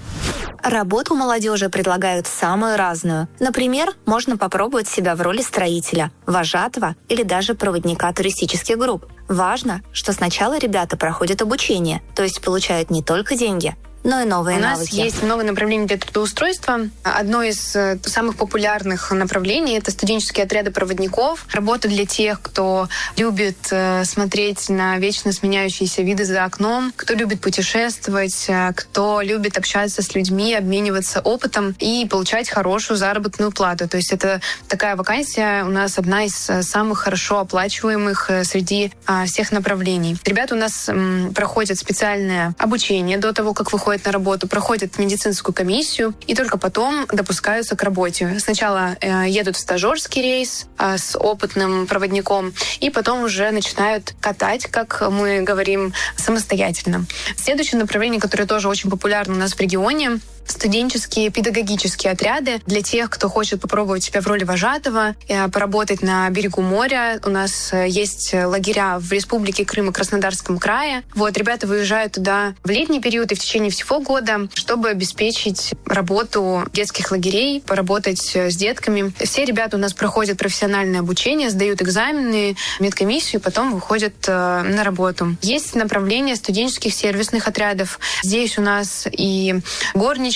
Работу молодежи предлагают самую разную. Например, можно попробовать себя в роли строителя, вожатого или даже проводника туристических групп. Важно, что сначала ребята проходят обучение, то есть получают не только деньги, но и новые навыки. У нас навыки. есть много направлений для трудоустройства. Одно из самых популярных направлений – это студенческие отряды проводников. Работа для тех, кто любит смотреть на вечно сменяющиеся виды за окном, кто любит путешествовать, кто любит общаться с людьми, обмениваться опытом и получать хорошую заработную плату. То есть это такая вакансия у нас одна из самых хорошо оплачиваемых среди всех направлений. Ребята у нас проходят специальное обучение до того, как выходят на работу, проходят медицинскую комиссию и только потом допускаются к работе. Сначала э, едут в стажерский рейс э, с опытным проводником и потом уже начинают катать, как мы говорим, самостоятельно. Следующее направление, которое тоже очень популярно у нас в регионе, студенческие педагогические отряды для тех, кто хочет попробовать себя в роли вожатого, поработать на берегу моря. У нас есть лагеря в Республике Крым и Краснодарском крае. Вот, ребята выезжают туда в летний период и в течение всего года, чтобы обеспечить работу детских лагерей, поработать с детками. Все ребята у нас проходят профессиональное обучение, сдают экзамены, медкомиссию, потом выходят э, на работу. Есть направление студенческих сервисных отрядов. Здесь у нас и горничные,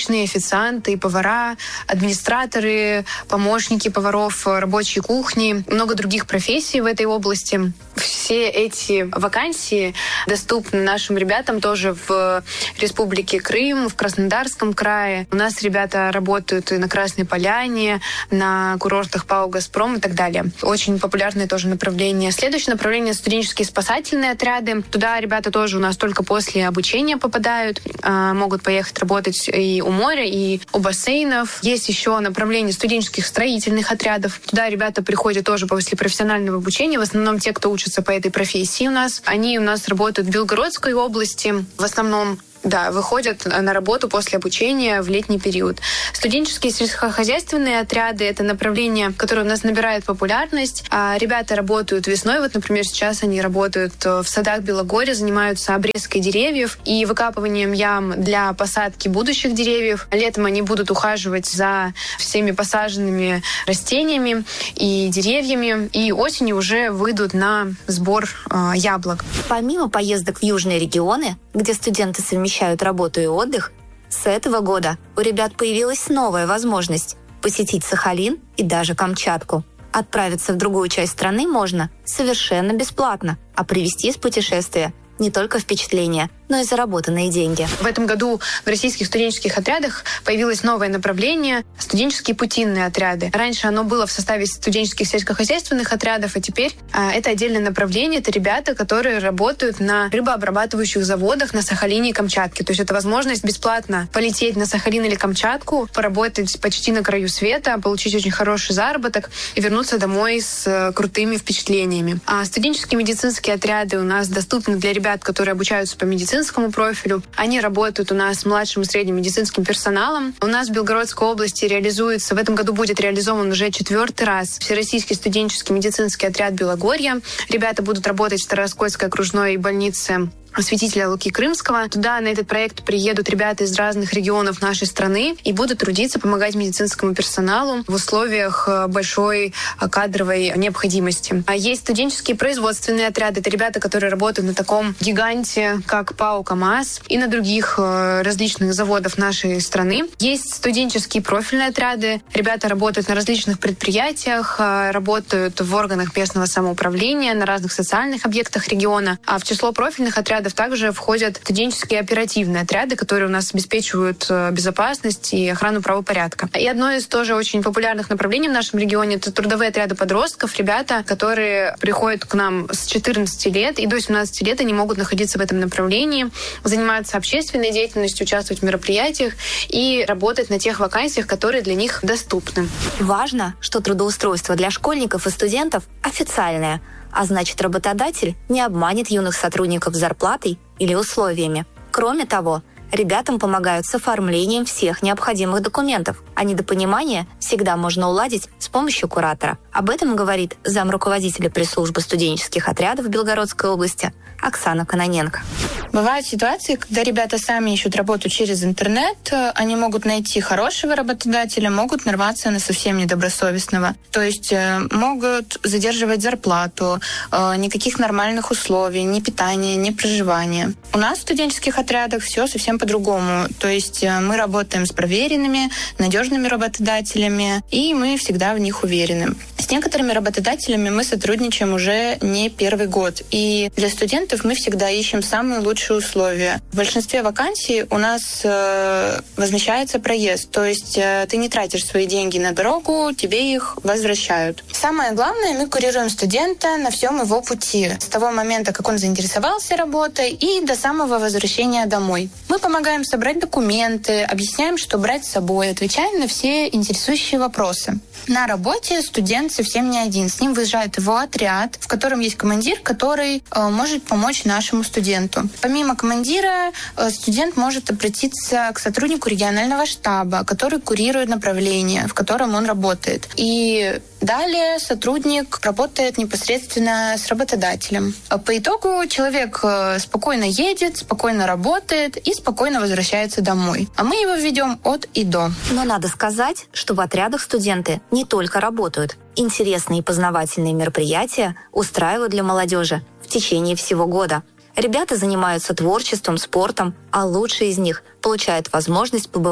горничные, официанты, повара, администраторы, помощники поваров, рабочие кухни, много других профессий в этой области. Все эти вакансии доступны нашим ребятам тоже в Республике Крым, в Краснодарском крае. У нас ребята работают и на Красной Поляне, на курортах ПАО «Газпром» и так далее. Очень популярное тоже направление. Следующее направление — студенческие спасательные отряды. Туда ребята тоже у нас только после обучения попадают. Могут поехать работать и у моря, и у бассейнов. Есть еще направление студенческих строительных отрядов. Туда ребята приходят тоже после профессионального обучения. В основном те, кто учится по этой профессии у нас. Они у нас работают в Белгородской области. В основном Да, выходят на работу после обучения в летний период. Студенческие сельскохозяйственные отряды — это направление, которое у нас набирает популярность. А ребята работают весной. Вот, например, сейчас они работают в садах Белогорья, занимаются обрезкой деревьев и выкапыванием ям для посадки будущих деревьев. Летом они будут ухаживать за всеми посаженными растениями и деревьями. И осенью уже выйдут на сбор э, яблок. Помимо поездок в южные регионы, где студенты совмещают работу и отдых, с этого года у ребят появилась новая возможность посетить Сахалин и даже Камчатку. Отправиться в другую часть страны можно совершенно бесплатно, а привезти с путешествия не только впечатления, но и заработанные деньги. В этом году в российских студенческих отрядах появилось новое направление — студенческие путинные отряды. Раньше оно было в составе студенческих сельскохозяйственных отрядов, а теперь а, это отдельное направление. Это ребята, которые работают на рыбообрабатывающих заводах на Сахалине и Камчатке. То есть это возможность бесплатно полететь на Сахалин или Камчатку, поработать почти на краю света, получить очень хороший заработок и вернуться домой с э, крутыми впечатлениями. А студенческие медицинские отряды у нас доступны для ребят, которые обучаются по медицинскому профилю. Они работают у нас с младшим и средним медицинским персоналом. У нас в Белгородской области реализуется, в этом году будет реализован уже четвертый раз Всероссийский студенческий медицинский отряд Белогорья. Ребята будут работать в Старооскольской окружной больнице святителя Луки Крымского. Туда на этот проект приедут ребята из разных регионов нашей страны и будут трудиться, помогать медицинскому персоналу в условиях большой кадровой необходимости. А есть студенческие производственные отряды. Это ребята, которые работают на таком гиганте, как ПАО КамАЗ, и на других различных заводах нашей страны. Есть студенческие профильные отряды. Ребята работают на различных предприятиях, работают в органах местного самоуправления, на разных социальных объектах региона. А в число профильных отрядов также входят студенческие оперативные отряды, которые у нас обеспечивают безопасность и охрану правопорядка. И одно из тоже очень популярных направлений в нашем регионе — это трудовые отряды подростков. Ребята, которые приходят к нам с четырнадцати лет и до семнадцати лет, они могут находиться в этом направлении, заниматься общественной деятельностью, участвовать в мероприятиях и работать на тех вакансиях, которые для них доступны. Важно, что трудоустройство для школьников и студентов официальное, а значит, работодатель не обманет юных сотрудников зарплатой или условиями. Кроме того, ребятам помогают с оформлением всех необходимых документов, а недопонимание всегда можно уладить с помощью куратора. Об этом говорит замруководителя пресс-службы студенческих отрядов Белгородской области Оксана Кононенко. Бывают ситуации, когда ребята сами ищут работу через интернет, они могут найти хорошего работодателя, могут нарваться на совсем недобросовестного. То есть могут задерживать зарплату, никаких нормальных условий, ни питания, ни проживания. У нас в студенческих отрядах все совсем по-другому. То есть мы работаем с проверенными, надежными работодателями, и мы всегда в них уверены. С некоторыми работодателями мы сотрудничаем уже не первый год. И для студентов мы всегда ищем самые лучшие условия. В большинстве вакансий у нас э, возмещается проезд. То есть э, ты не тратишь свои деньги на дорогу, тебе их возвращают. Самое главное, мы курируем студента на всем его пути. С того момента, как он заинтересовался работой, и до самого возвращения домой. Мы помогаем собрать документы, объясняем, что брать с собой, отвечаем на все интересующие вопросы. На работе студент совсем не один. С ним выезжает его отряд, в котором есть командир, который э, может помочь нашему студенту. Помимо командира, э, студент может обратиться к сотруднику регионального штаба, который курирует направление, в котором он работает. И далее сотрудник работает непосредственно с работодателем. По итогу человек спокойно едет, спокойно работает и спокойно возвращается домой. А мы его ведем от и до. Но надо сказать, что в отрядах студенты не только работают. Интересные и познавательные мероприятия устраивают для молодежи в течение всего года. Ребята занимаются творчеством, спортом, а лучшие из них получают возможность побывать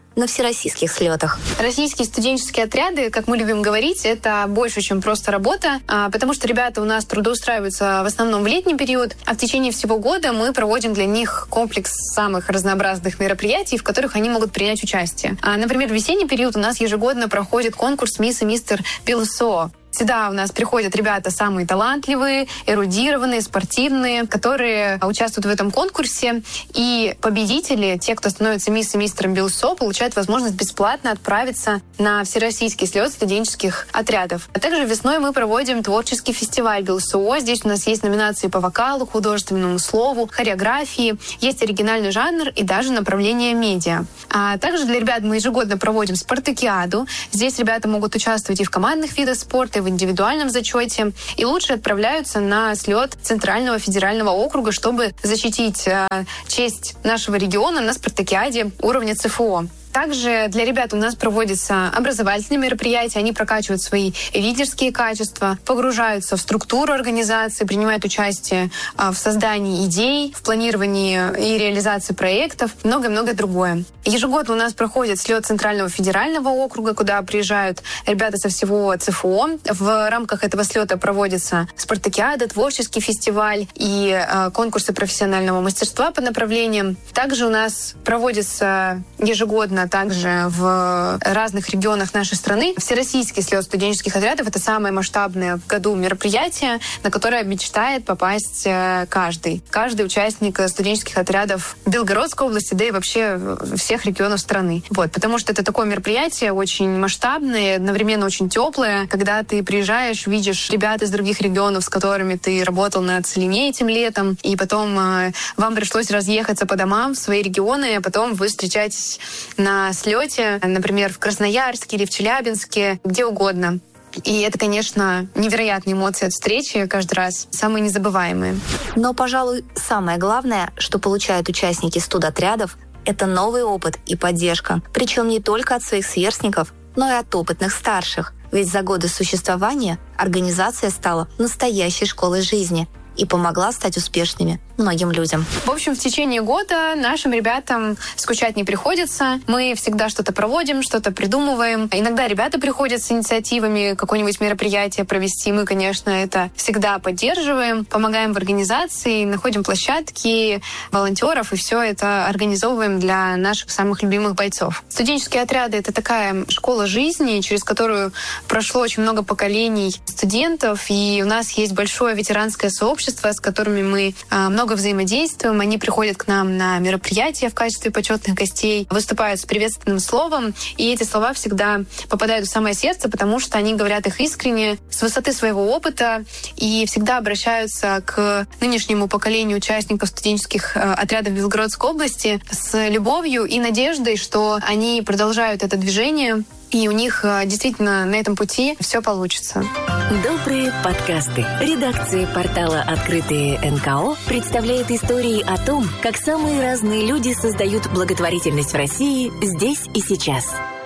на всероссийских слетах. Российские студенческие отряды, как мы любим говорить, это больше, чем просто работа, потому что ребята у нас трудоустраиваются в основном в летний период, а в течение всего года мы проводим для них комплекс самых разнообразных мероприятий, в которых они могут принять участие. Например, в весенний период у нас ежегодно проходит конкурс «Мисс и мистер БелСО». Сюда у нас приходят ребята самые талантливые, эрудированные, спортивные, которые участвуют в этом конкурсе. И победители, те, кто становится мисс и мистером БелСО, получают возможность бесплатно отправиться на всероссийский слет студенческих отрядов. А также весной мы проводим творческий фестиваль БелСО. Здесь у нас есть номинации по вокалу, художественному слову, хореографии, есть оригинальный жанр и даже направление медиа. А также для ребят мы ежегодно проводим спартакиаду. Здесь ребята могут участвовать и в командных видах спорта, в индивидуальном зачете, и лучше отправляются на слет Центрального федерального округа, чтобы защитить э, честь нашего региона на спартакиаде уровня ЦФО. Также для ребят у нас проводятся образовательные мероприятия, они прокачивают свои лидерские качества, погружаются в структуру организации, принимают участие в создании идей, в планировании и реализации проектов, многое-многое другое. Ежегодно у нас проходит слет Центрального федерального округа, куда приезжают ребята со всего ЦФО. В рамках этого слета проводится спартакиада, творческий фестиваль и конкурсы профессионального мастерства по направлениям. Также у нас проводится ежегодно также в разных регионах нашей страны всероссийский слет студенческих отрядов. Это самое масштабное в году мероприятие, на которое мечтает попасть каждый. Каждый участник студенческих отрядов Белгородской области, да и вообще всех регионов страны. Вот, потому что это такое мероприятие очень масштабное, одновременно очень теплое, когда ты приезжаешь, видишь ребят из других регионов, с которыми ты работал на Целине этим летом, и потом э, вам пришлось разъехаться по домам в свои регионы, а потом вы встречаетесь на на слете, например, в Красноярске или в Челябинске, где угодно. И это, конечно, невероятные эмоции от встречи каждый раз, самые незабываемые. Но, пожалуй, самое главное, что получают участники студотрядов, это новый опыт и поддержка. Причем не только от своих сверстников, но и от опытных старших. Ведь за годы существования организация стала настоящей школой жизни и помогла стать успешными многим людям. В общем, в течение года нашим ребятам скучать не приходится. Мы всегда что-то проводим, что-то придумываем. Иногда ребята приходят с инициативами какое-нибудь мероприятие провести. Мы, конечно, это всегда поддерживаем, помогаем в организации, находим площадки, волонтеров, и все это организовываем для наших самых любимых бойцов. Студенческие отряды — это такая школа жизни, через которую прошло очень много поколений студентов, и у нас есть большое ветеранское сообщество, с которыми мы много взаимодействуем. Они приходят к нам на мероприятия в качестве почетных гостей, выступают с приветственным словом, и эти слова всегда попадают в самое сердце, потому что они говорят их искренне, с высоты своего опыта, и всегда обращаются к нынешнему поколению участников студенческих отрядов Белгородской области с любовью и надеждой, что они продолжают это движение, и у них действительно на этом пути все получится. Добрые подкасты. Редакция портала «Открытые эн ка о» представляет истории о том, как самые разные люди создают благотворительность в России здесь и сейчас.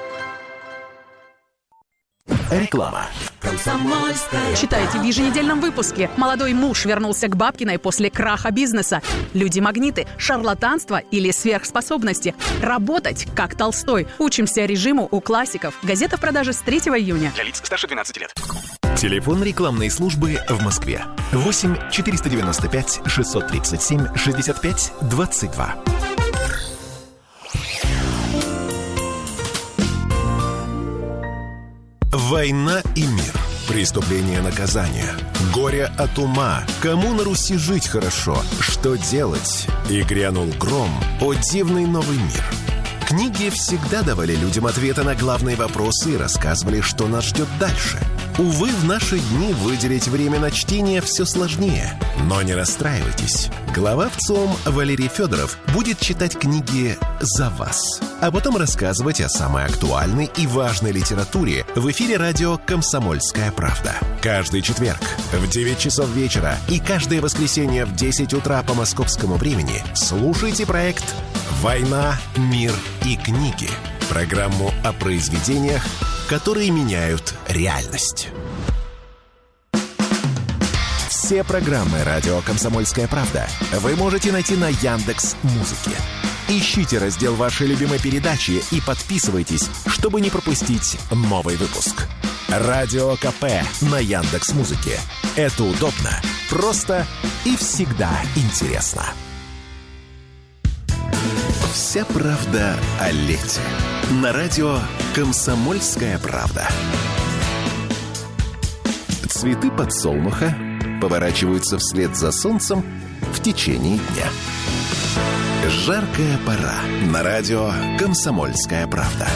Реклама. Читайте в еженедельном выпуске. Молодой муж вернулся к Бабкиной после краха бизнеса. Люди-магниты, шарлатанство или сверхспособности. Работать, как Толстой. Учимся режиму у классиков. Газета в продаже с третьего июня. Для лиц старше двенадцати лет. Телефон рекламной службы в Москве. восемь четыреста девяносто пять шестьсот тридцать семь шестьдесят пять двадцать два. Война и мир. Преступление, наказание. Горе от ума. Кому на Руси жить хорошо? Что делать? И грянул гром. О дивный новый мир. Книги всегда давали людям ответы на главные вопросы и рассказывали, что нас ждет дальше. Увы, в наши дни выделить время на чтение все сложнее. Но не расстраивайтесь. Глава ВЦИОМ Валерий Федоров будет читать книги за вас, а потом рассказывать о самой актуальной и важной литературе в эфире радио «Комсомольская правда». Каждый четверг в девять часов вечера и каждое воскресенье в десять утра по московскому времени слушайте проект «Война, мир и книги». Программу о произведениях, которые меняют реальность. Все программы радио «Комсомольская правда» вы можете найти на Яндекс.Музыке. Ищите раздел вашей любимой передачи и подписывайтесь, чтобы не пропустить новый выпуск. Радио КП на Яндекс.Музыке. Это удобно, просто и всегда интересно. Вся правда о лете. На радио «Комсомольская правда». Цветы подсолнуха поворачиваются вслед за солнцем в течение дня. Жаркая пора. На радио «Комсомольская правда».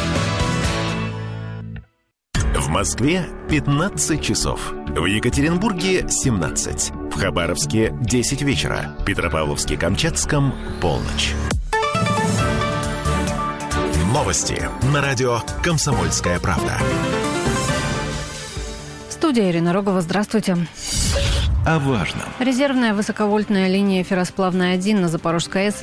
В Москве пятнадцать часов. В Екатеринбурге семнадцать. В Хабаровске десять вечера. В Петропавловске-Камчатском полночь. Новости на радио «Комсомольская правда». Студия Ирина Рогова. Здравствуйте. О важном. Резервная высоковольтная линия «Ферросплавная один» на Запорожской АЭС